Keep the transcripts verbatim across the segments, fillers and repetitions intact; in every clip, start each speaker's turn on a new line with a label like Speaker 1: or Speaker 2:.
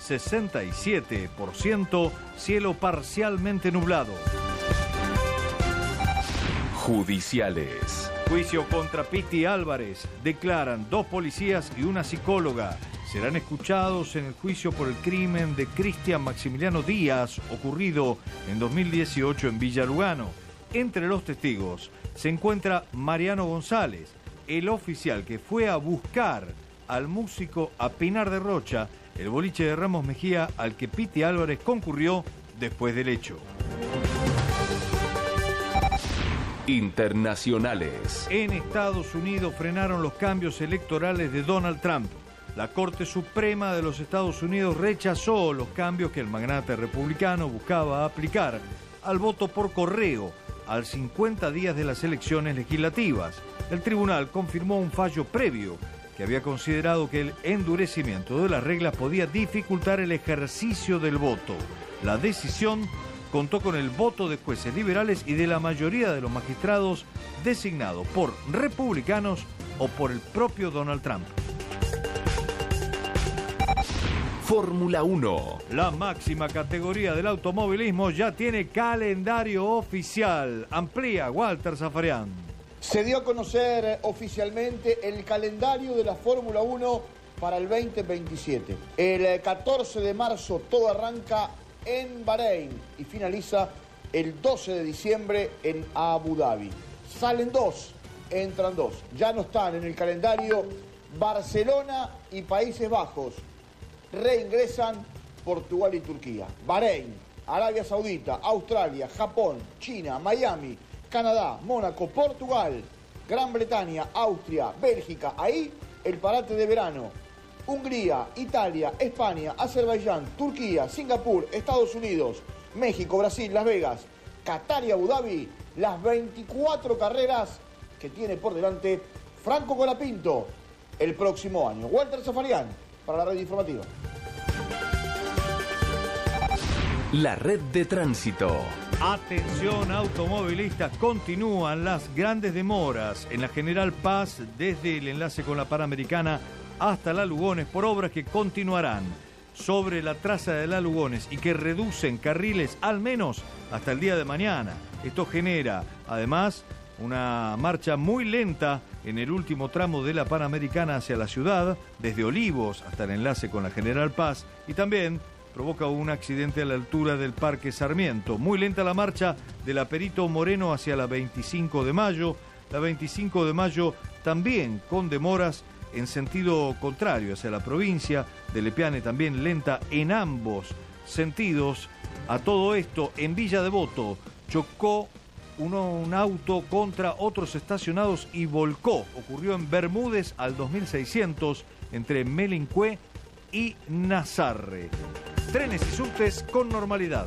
Speaker 1: sesenta y siete por ciento, cielo parcialmente nublado.
Speaker 2: Judiciales.
Speaker 1: Juicio contra Piti Álvarez. Declaran dos policías y una psicóloga. Serán escuchados en el juicio por el crimen de Cristian Maximiliano Díaz, ocurrido en dos mil dieciocho en Villa Lugano. Entre los testigos se encuentra Mariano González, el oficial que fue a buscar al músico a Pinar de Rocha, el boliche de Ramos Mejía al que Piti Álvarez concurrió después del hecho.
Speaker 2: Internacionales.
Speaker 1: En Estados Unidos frenaron los cambios electorales de Donald Trump. La Corte Suprema de los Estados Unidos rechazó los cambios que el magnate republicano buscaba aplicar al voto por correo al cincuenta días de las elecciones legislativas. El tribunal confirmó un fallo previo que había considerado que el endurecimiento de las reglas podía dificultar el ejercicio del voto. La decisión contó con el voto de jueces liberales y de la mayoría de los magistrados designados por republicanos o por el propio Donald Trump.
Speaker 2: Fórmula uno.
Speaker 1: La máxima categoría del automovilismo ya tiene calendario oficial. Amplía Walter Zafarian.
Speaker 3: Se dio a conocer oficialmente el calendario de la Fórmula uno para el veinte veintisiete. El catorce de marzo todo arranca en Bahrein y finaliza el doce de diciembre en Abu Dhabi. Salen dos, entran dos. Ya no están en el calendario Barcelona y Países Bajos. Reingresan Portugal y Turquía. Bahrein, Arabia Saudita, Australia, Japón, China, Miami, Canadá, Mónaco, Portugal, Gran Bretaña, Austria, Bélgica. Ahí el parate de verano. Hungría, Italia, España, Azerbaiyán, Turquía, Singapur, Estados Unidos, México, Brasil, Las Vegas, Qatar y Abu Dhabi. Las veinticuatro carreras que tiene por delante Franco Colapinto el próximo año. Walter Zafarian para la red informativa.
Speaker 2: La red de tránsito.
Speaker 1: Atención automovilistas, continúan las grandes demoras en la General Paz desde el enlace con la Panamericana hasta La Lugones por obras que continuarán sobre la traza de La Lugones y que reducen carriles al menos hasta el día de mañana. Esto genera además una marcha muy lenta en el último tramo de la Panamericana hacia la ciudad, desde Olivos hasta el enlace con la General Paz, y también provoca un accidente a la altura del Parque Sarmiento. Muy lenta la marcha de la Perito Moreno hacia la veinticinco de mayo, la veinticinco de mayo también con demoras en sentido contrario hacia la provincia de Lepiane, también lenta en ambos sentidos. A todo esto, en Villa Devoto chocó uno, un auto contra otros estacionados y volcó. Ocurrió en Bermúdez al dos mil seiscientos entre Melincue y Nazarre. Trenes y subtes con normalidad.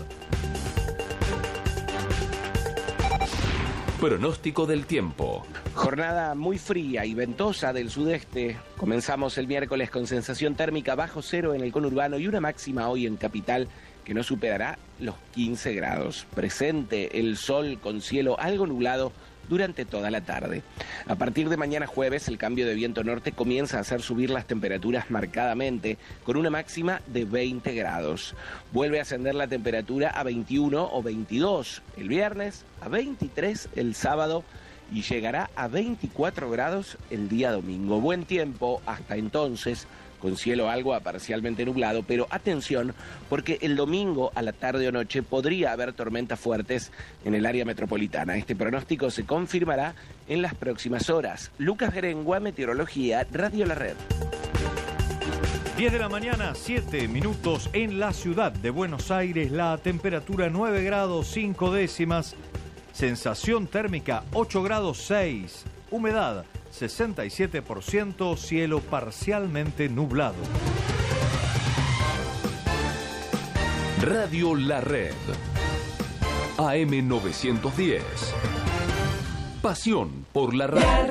Speaker 2: Pronóstico del tiempo.
Speaker 4: Jornada muy fría y ventosa del sudeste. Comenzamos el miércoles con sensación térmica bajo cero en el conurbano y una máxima hoy en capital que no superará los quince grados. Presente el sol con cielo algo nublado durante toda la tarde. A partir de mañana jueves, el cambio de viento norte comienza a hacer subir las temperaturas marcadamente, con una máxima de veinte grados. Vuelve a ascender la temperatura a veintiuno o veintidós el viernes, a veintitrés el sábado y llegará a veinticuatro grados el día domingo. Buen tiempo hasta entonces, con cielo algo a parcialmente nublado, pero atención, porque el domingo a la tarde o noche podría haber tormentas fuertes en el área metropolitana. Este pronóstico se confirmará en las próximas horas. Lucas Gerengua, Meteorología, Radio La Red.
Speaker 1: diez de la mañana, siete minutos en la ciudad de Buenos Aires, la temperatura nueve grados cinco décimas, sensación térmica ocho grados seis, humedad sesenta y siete por ciento, cielo parcialmente nublado.
Speaker 2: Radio La Red. A M novecientos diez. Pasión por la radio.